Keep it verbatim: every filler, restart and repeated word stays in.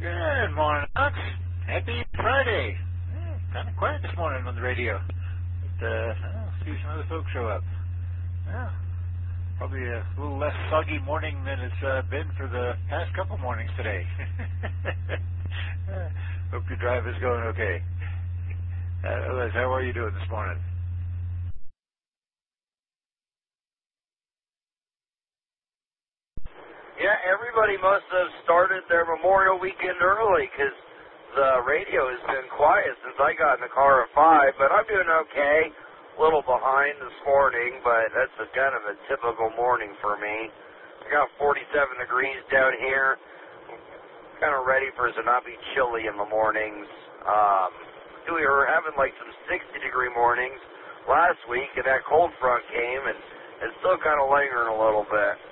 Good morning, Alex. Happy Friday. Yeah, kind of quiet this morning on the radio. But, uh, I'll see some other folks show up. Yeah, probably a little less soggy morning than it's uh, been for the past couple mornings today. Hope your drive is going okay. Uh, Liz, how are you doing this morning? Yeah, everybody must have started their Memorial Weekend early because the radio has been quiet since I got in the car at five, but I'm doing okay. A little behind this morning, but that's a kind of a typical morning for me. I got forty-seven degrees down here. Kind of ready for it to not be chilly in the mornings. Um, we were having like some sixty degree mornings last week, and that cold front came, and it's still kind of lingering a little bit.